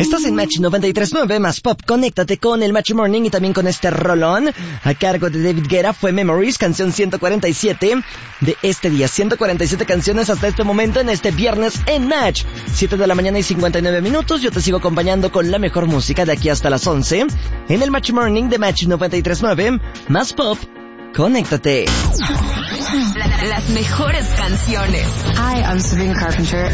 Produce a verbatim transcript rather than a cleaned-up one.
Estás en Match noventa y tres punto nueve más Pop. Conéctate con el Match Morning y también con este rolón a cargo de David Guetta. Fue Memories, canción ciento cuarenta y siete de este día. ciento cuarenta y siete canciones hasta este momento en este viernes en Match. siete de la mañana y cincuenta y nueve minutos. Yo te sigo acompañando con la mejor música de aquí hasta las once en el Match Morning de Match noventa y tres punto nueve más Pop. Conéctate. La, las mejores canciones. Hi, I'm Sabrina Carpenter.